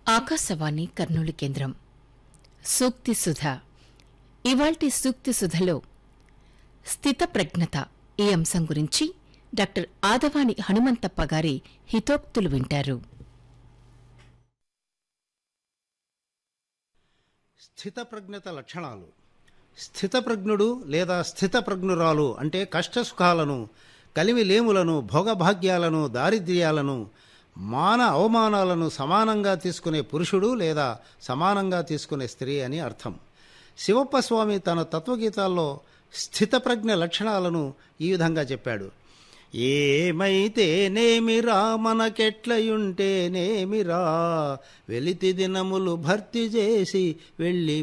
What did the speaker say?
ఆకాశవాణి కర్నూలు కేంద్రం. సూక్తి సుధ. ఇవాల్టి సూక్తి సుధలో స్థితప్రజ్ఞత ఈ అంశం గురించి డాక్టర్ ఆదవాని హనుమంతప్ప గారి హితోక్తులు వింటారు. స్థితప్రజ్ఞత లక్షణాలు. స్థితప్రజ్ఞుడు లేదా స్థితప్రజ్ఞురాలు అంటే కష్టసుఖాలను, కలిమిలేములను, భోగభాగ్యాలను, దారిద్ర్యాలను, మాన అవమానాలను సమానంగా తీసుకునే పురుషుడు లేదా సమానంగా తీసుకునే స్త్రీ అని అర్థం. శివప్ప స్వామి తన తత్వగీతాల్లో స్థితప్రజ్ఞ లక్షణాలను ఈ విధంగా చెప్పాడు. ఏమైతేనేమిరా మనకెట్లయుంటేనేమిరా, వెలితి దినములు భర్తీ చేసి వెళ్ళి